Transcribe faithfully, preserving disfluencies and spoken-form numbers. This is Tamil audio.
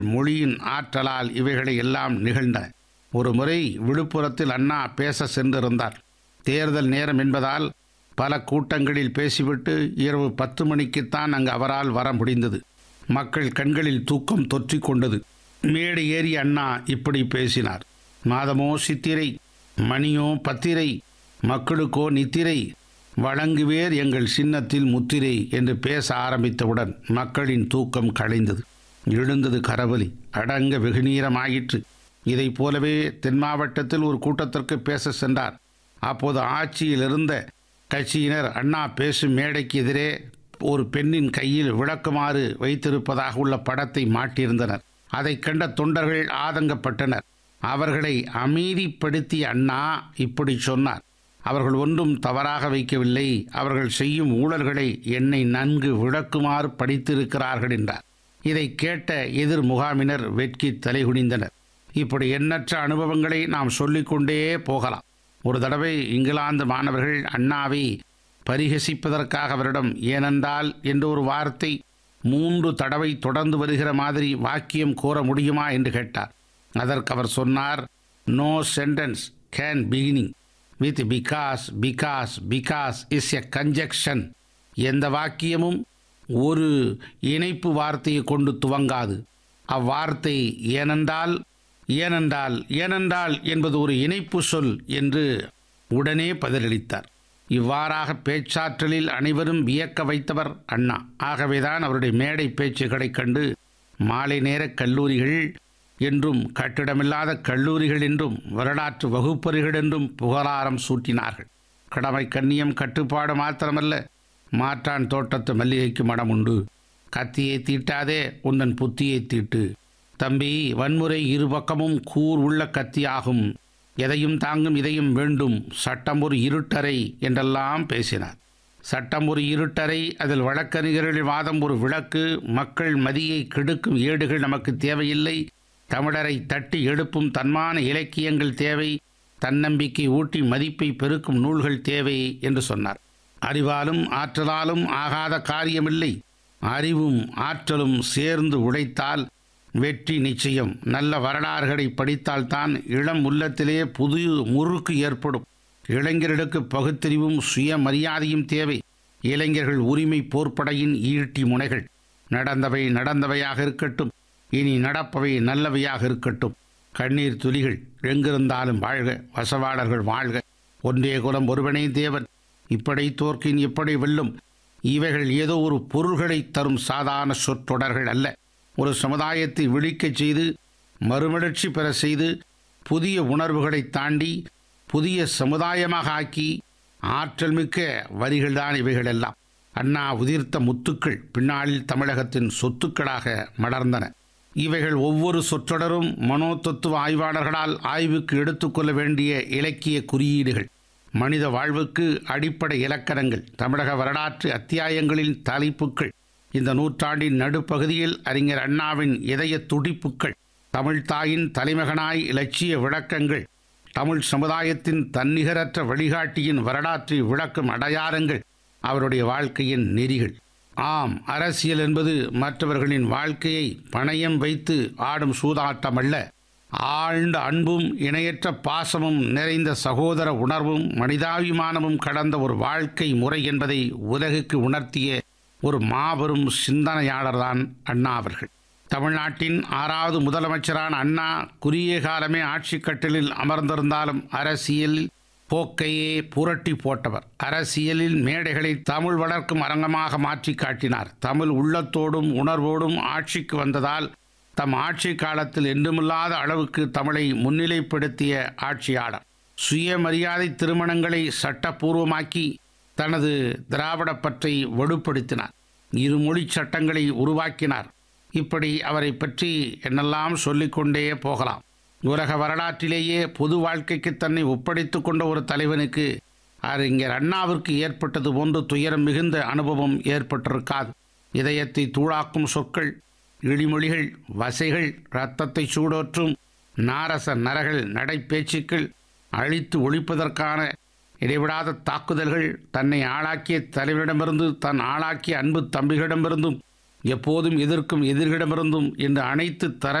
மொழியின் ஆற்றலால் இவைகளை எல்லாம் நிகழ்ந்தன. ஒரு முறை விழுப்புரத்தில் அண்ணா பேச சென்றிருந்தார். தேர்தல் நேரம் என்பதால் பல கூட்டங்களில் பேசிவிட்டு இரவு பத்து மணிக்குத்தான் அங்கு அவரால் வர முடிந்தது. மக்கள் கண்களில் தூக்கம் தொற்றிக் கொண்டது. மேடை ஏறி அண்ணா இப்படி பேசினார். மாதமோ சித்திரை, மணியோ பத்திரை, மக்களுக்கோ நித்திரை, வழங்குவேர் எங்கள் சின்னத்தில் முத்திரை என்று பேச ஆரம்பித்தவுடன் மக்களின் தூக்கம் களைந்தது. எழுந்தது கரவொலி. அடங்க வெகுநீரமாயிற்று. இதை போலவே தென் மாவட்டத்தில் ஒரு கூட்டத்திற்கு பேச சென்றார். அப்போது ஆட்சியில் இருந்த கட்சியினர் அண்ணா பேசும் மேடைக்கு எதிரே ஒரு பெண்ணின் கையில் விளக்குமாறு வைத்திருப்பதாக உள்ள படத்தை மாட்டியிருந்தனர். அதை கண்ட தொண்டர்கள் ஆதங்கப்பட்டனர். அவர்களை அமைதிப்படுத்திய அண்ணா இப்படி சொன்னார். அவர்கள் ஒன்றும் தவறாக வைக்கவில்லை. அவர்கள் செய்யும் ஊழல்களை என்னை நன்கு விளக்குமாறு படித்திருக்கிறார்கள் என்றார். இதை கேட்ட எதிர் முகாமினர் வெட்கி தலைகுனிந்தனர். இப்படி எண்ணற்ற அனுபவங்களை நாம் சொல்லிக்கொண்டே போகலாம். ஒரு தடவை இங்கிலாந்து மாணவர்கள் அண்ணாவை பரிகசிப்பதற்காக அவரிடம் ஏனென்றால் என்ற ஒரு வார்த்தை மூன்று தடவை தொடர்ந்து வருகிற மாதிரி வாக்கியம் கூற முடியுமா என்று கேட்டார். அதற்கு அவர் சொன்னார், no sentence can beginning with because because because is a conjunction. எந்த வாக்கியமும் ஒரு இணைப்பு வார்த்தையை கொண்டு துவங்காது. அவ்வார்த்தை ஏனென்றால் ஏனென்றால் ஏனென்றால் என்பது ஒரு இணைப்பு சொல் என்று உடனே பதிலளித்தார். இவ்வாறாக பேச்சாற்றலில் அனைவரும் வியக்க வைத்தவர் அண்ணா. ஆகவேதான் அவருடைய மேடை பேச்சுக்களை கண்டு மாலை நேர கல்லூரிகள் என்றும் கட்டிடமில்லாத கல்லூரிகள் என்றும் வரலாற்று வகுப்பறிகள் என்றும் புகழாரம் சூட்டினார்கள். கடமை கண்ணியம் கட்டுப்பாடு மாத்திரமல்ல, மாற்றான் தோட்டத்து மல்லிகைக்கு மனம் உண்டு. கத்தியை தீட்டாதே, உந்தன் புத்தியை தீட்டு. தம்பி, வன்முறை இருபக்கமும் கூர் உள்ள கத்தியாகும். எதையும் தாங்கும் இதயம் வேண்டும். சட்டம் ஒரு இருட்டறை என்றெல்லாம் பேசினார். சட்டம் ஒரு இருட்டறை, அதில் வழக்கறிஞர்கள் வாதம் ஒரு விளக்கு. மக்கள் மதியை கெடுக்கும் ஏடுகள் நமக்கு தேவையில்லை. தமிழரை தட்டி எழுப்பும் தன்மான இலக்கியங்கள் தேவை. தன்னம்பிக்கை ஊட்டி மதிப்பை பெருக்கும் நூல்கள் தேவை என்று சொன்னார். அறிவாலும் ஆற்றலாலும் ஆகாத காரியமில்லை. அறிவும் ஆற்றலும் சேர்ந்து உழைத்தால் வெற்றி நிச்சயம். நல்ல வரலாறுகளை படித்தால்தான் இளம் உள்ளத்திலே புது முறுக்கு ஏற்படும். இளைஞர்களுக்கு பகுத்தறிவும் சுயமரியாதையும் தேவை. இளைஞர்கள் உரிமை போர்ப்படையின் ஈட்டி முனைகள். நடந்தவை நடந்தவையாக இருக்கட்டும், இனி நடப்பவை நல்லவையாக இருக்கட்டும். கண்ணீர் துளிகள் எங்கிருந்தாலும் வாழ்க, வசவாளர்கள் வாழ்க. ஒன்றே குலம் ஒருவனே தேவன், இப்படை தோற்கின் இப்படை வெல்லும். இவைகள் ஏதோ ஒரு பொருள்களை தரும் சாதாரண சொற்றொடர்கள் அல்ல. ஒரு சமுதாயத்தை விழிக்கச் செய்து மறுமலர்ச்சி பெற செய்து புதிய உணர்வுகளை தாண்டி புதிய சமுதாயமாக ஆக்கி ஆற்றல் மிக்க வரிகள்தான் இவைகளெல்லாம். அண்ணா உதிர்த்த முத்துக்கள் பின்னாளில் தமிழகத்தின் சொத்துக்களாக மலர்ந்தன. இவைகள் ஒவ்வொரு சொற்றொடரும் மனோதத்துவ ஆய்வாளர்களால் ஆய்வுக்கு எடுத்துக்கொள்ள வேண்டிய இலக்கிய குறியீடுகள், மனித வாழ்வுக்கு அடிப்படை இலக்கணங்கள், தமிழக வரலாற்று அத்தியாயங்களின் தலைப்புக்கள். இந்த நூற்றாண்டின் நடுப்பகுதியில் அறிஞர் அண்ணாவின் இதய துடிப்புக்கள், தமிழ்தாயின் தலைமகனாய் இலட்சிய விளக்கங்கள், தமிழ் சமுதாயத்தின் தன்னிகரற்ற வழிகாட்டியின் வரலாற்றை விளக்கும் அடையாளங்கள், அவருடைய வாழ்க்கையின் நெறிகள். ஆம், அரசியல் என்பது மற்றவர்களின் வாழ்க்கையை பணயம் வைத்து ஆடும் சூதாட்டம் அல்ல. ஆழ்ந்த அன்பும் இணையற்ற பாசமும் நிறைந்த சகோதர உணர்வும் மனிதாபிமானமும் கடந்த ஒரு வாழ்க்கை முறை என்பதை உலகுக்கு உணர்த்திய ஒரு மாபெரும் சிந்தனையாளர்தான் அண்ணா அவர்கள். தமிழ்நாட்டின் ஆறாவது முதலமைச்சரான அண்ணா குறுகிய காலமே ஆட்சி கட்டிலில் அமர்ந்திருந்தாலும் அரசியல் போக்கையே புரட்டி போட்டவர். அரசியலில் மேடைகளை தமிழ் வளர்க்கும் அரங்கமாக மாற்றி காட்டினார். தமிழ் உள்ளத்தோடும் உணர்வோடும் ஆட்சிக்கு வந்ததால் தம் ஆட்சி காலத்தில் என்றுமில்லாத அளவுக்கு தமிழை முன்னிலைப்படுத்திய ஆட்சியாளர். சுயமரியாதை திருமணங்களை சட்டப்பூர்வமாக்கி தனது திராவிட பற்றை வலுப்படுத்தினார். இருமொழி சட்டங்களை உருவாக்கினார். இப்படி அவரை பற்றி என்னெல்லாம் சொல்லிக்கொண்டே போகலாம். உலக வரலாற்றிலேயே பொது வாழ்க்கைக்கு தன்னை ஒப்படைத்து கொண்ட ஒரு தலைவனுக்கு அறிஞர் அண்ணாவிற்கு ஏற்பட்டது போன்று துயரம் மிகுந்த அனுபவம் ஏற்பட்டிருக்காது. இதயத்தை தூளாக்கும் சொற்கள், இழிமொழிகள், வசைகள், இரத்தத்தை சூடோற்றும் நாரச நரகள், நடைப்பேச்சுக்கள், அழித்து ஒழிப்பதற்கான இடைவிடாத தாக்குதல்கள், தன்னை ஆளாக்கிய தலைவரிடமிருந்து தன் ஆளாக்கிய அன்பு தம்பிகளிடமிருந்தும் எப்போதும் எதிர்க்கும் எதிர்களிடமிருந்தும் என்று அனைத்து தர